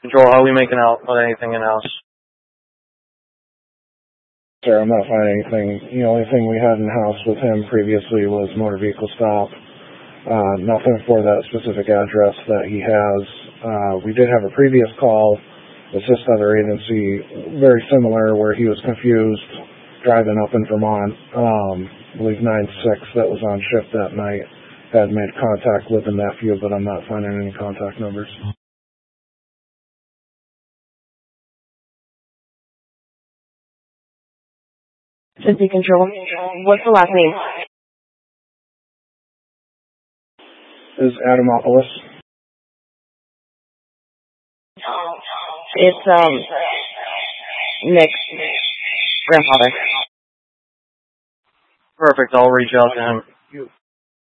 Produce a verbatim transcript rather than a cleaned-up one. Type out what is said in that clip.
Control, how are we making out with anything in-house? Sir, I'm not finding anything. The only thing we had in-house with him previously was motor vehicle stop. Uh, nothing for that specific address that he has. Uh, we did have a previous call with this other agency, very similar, where he was confused driving up in Vermont. Um, I believe nine six that was on shift that night had made contact with a nephew, but I'm not finding any contact numbers. City Control. What's the last name? Is Adamopoulos? It's, um, Nick's grandfather. Perfect, I'll reach out to him.